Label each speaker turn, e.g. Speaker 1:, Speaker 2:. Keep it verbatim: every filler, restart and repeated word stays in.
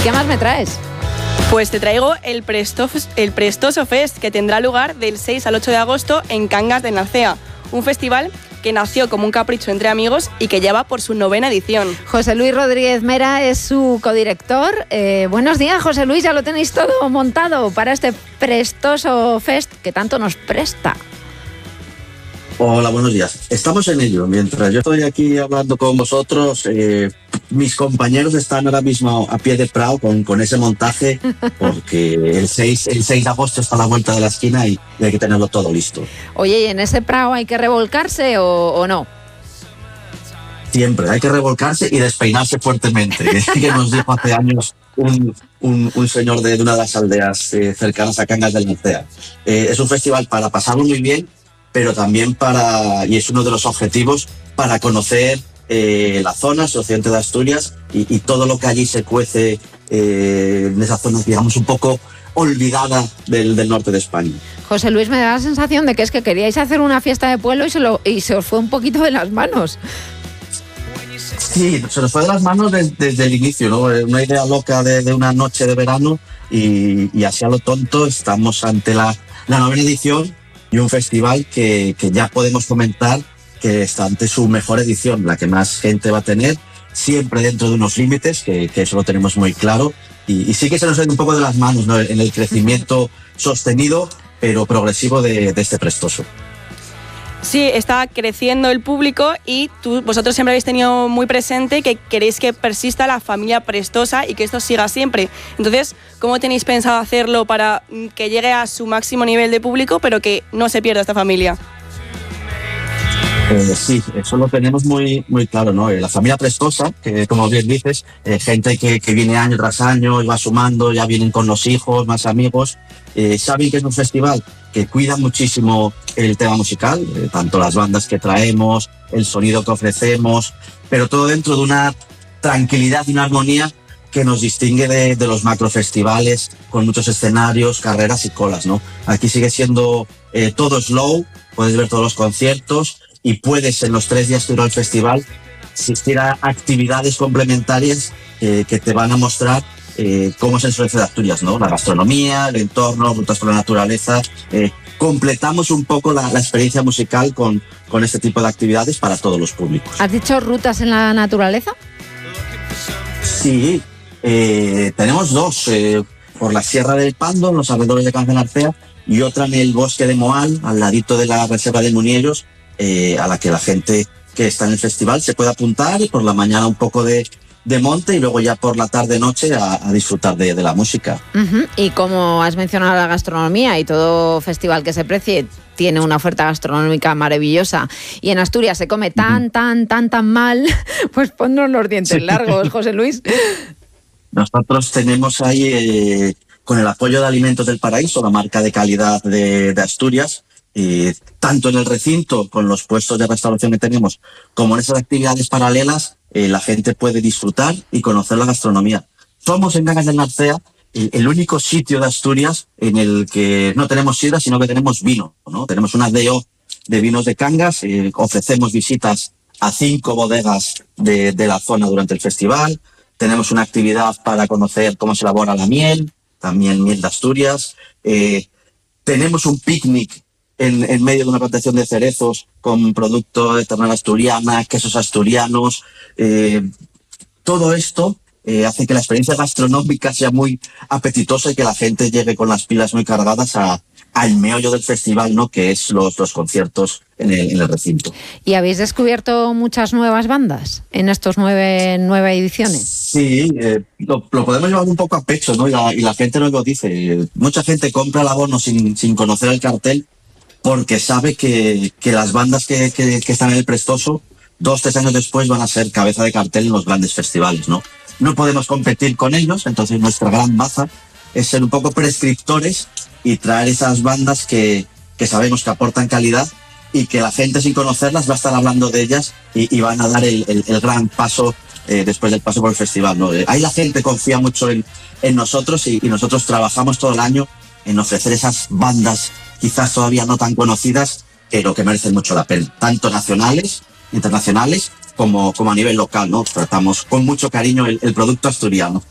Speaker 1: qué más me traes?
Speaker 2: Pues te traigo el, Presto, el Prestoso Fest, que tendrá lugar del seis al ocho de agosto en Cangas de Narcea, un festival que nació como un capricho entre amigos y que lleva por su novena edición.
Speaker 1: José Luis Rodríguez Mera es su codirector. Eh, buenos días, José Luis, ya lo tenéis todo montado para este Prestoso Fest que tanto nos presta.
Speaker 3: Hola, buenos días. Estamos en ello. Mientras yo estoy aquí hablando con vosotros, eh, mis compañeros están ahora mismo a pie de prao con, con ese montaje, porque el seis, el seis de agosto está a la vuelta de la esquina y hay que tenerlo todo listo.
Speaker 1: Oye, ¿y en ese prao hay que revolcarse o, o no?
Speaker 3: Siempre, hay que revolcarse y despeinarse fuertemente. Que nos dijo hace años un, un, un señor de, de una de las aldeas eh, cercanas a Cangas del Narcea. Eh, es un festival para pasarlo muy bien, pero también para, y es uno de los objetivos, para conocer eh, la zona, el occidente de Asturias y, y todo lo que allí se cuece eh, en esa zona, digamos, un poco olvidada del, del norte de España.
Speaker 1: José Luis, me da la sensación de que es que queríais hacer una fiesta de pueblo y se, lo, y se os fue un poquito de las manos.
Speaker 3: Sí, se nos fue de las manos desde, desde el inicio, ¿no? Una idea loca de, de una noche de verano y, y así a lo tonto estamos ante la, la novena edición y un festival que, que ya podemos comentar que está ante su mejor edición, la que más gente va a tener, siempre dentro de unos límites, que, que eso lo tenemos muy claro, y, y sí que se nos ha ido un poco de las manos, ¿no? En el crecimiento sostenido, pero progresivo de, de este Prestoso.
Speaker 2: Sí, está creciendo el público y tú, vosotros siempre habéis tenido muy presente que queréis que persista la familia prestosa y que esto siga siempre. Entonces, ¿cómo tenéis pensado hacerlo para que llegue a su máximo nivel de público, pero que no se pierda esta familia?
Speaker 3: Eh, sí, eso lo tenemos muy, muy claro, ¿no? La familia prestosa, que como bien dices, eh, gente que, que viene año tras año y va sumando, ya vienen con los hijos, más amigos, eh, saben que es un festival que cuida muchísimo el tema musical, eh, tanto las bandas que traemos, el sonido que ofrecemos, pero todo dentro de una tranquilidad y una armonía que nos distingue de, de los macrofestivales con muchos escenarios, carreras y colas, ¿no? Aquí sigue siendo eh, todo slow, puedes ver todos los conciertos y puedes en los tres días que dura el festival asistir a actividades complementarias eh, que te van a mostrar Eh, cómo es el sureste de Asturias, ¿no? La gastronomía, el entorno, rutas por la naturaleza. Eh, completamos un poco la, la experiencia musical con, con este tipo de actividades para todos los públicos.
Speaker 1: ¿Has dicho rutas en la naturaleza?
Speaker 3: Sí, eh, tenemos dos, eh, por la Sierra del Pando, en los alrededores de Cangas de Narcea, y otra en el bosque de Moal, al ladito de la reserva de Muñellos, eh, a la que la gente que está en el festival se puede apuntar y por la mañana un poco de de monte y luego ya por la tarde-noche a, a disfrutar de, de la música.
Speaker 1: Uh-huh. Y como has mencionado la gastronomía y todo festival que se precie tiene una oferta gastronómica maravillosa y en Asturias se come tan, uh-huh. tan, tan, tan mal, pues ponnos los dientes sí. largos, José Luis.
Speaker 3: Nosotros tenemos ahí, eh, con el apoyo de Alimentos del Paraíso, la marca de calidad de, de Asturias, eh, tanto en el recinto, con los puestos de restauración que tenemos, como en esas actividades paralelas, Eh, la gente puede disfrutar y conocer la gastronomía. Somos en Cangas del Narcea el, el único sitio de Asturias en el que no tenemos sidra, sino que tenemos vino, ¿no? Tenemos una D O de vinos de Cangas, eh, ofrecemos visitas a cinco bodegas de, de la zona durante el festival, tenemos una actividad para conocer cómo se elabora la miel, también miel de Asturias, eh, tenemos un picnic En, en medio de una plantación de cerezos con producto de ternera asturiana, quesos asturianos. Eh, todo esto eh, hace que la experiencia gastronómica sea muy apetitosa y que la gente llegue con las pilas muy cargadas a, al meollo del festival, ¿no? Que es los, los conciertos en el, en el recinto.
Speaker 1: ¿Y habéis descubierto muchas nuevas bandas en estos nueve, nueve ediciones?
Speaker 3: Sí, eh, lo, lo podemos llevar un poco a pecho, ¿no? Y la, y la gente nos lo dice. Mucha gente compra el abono sin, sin conocer el cartel, porque sabe que, que las bandas que, que, que están en el Prestoso, dos, tres años después van a ser cabeza de cartel en los grandes festivales, ¿no? No podemos competir con ellos, entonces nuestra gran baza es ser un poco prescriptores y traer esas bandas que, que sabemos que aportan calidad y que la gente sin conocerlas va a estar hablando de ellas y, y van a dar el, el, el gran paso eh, después del paso por el festival, ¿no? Ahí la gente confía mucho en, en nosotros y, y nosotros trabajamos todo el año en ofrecer esas bandas quizás todavía no tan conocidas, pero que merecen mucho la pena, tanto nacionales, internacionales, como, como a nivel local, ¿no? Tratamos con mucho cariño el, el producto asturiano.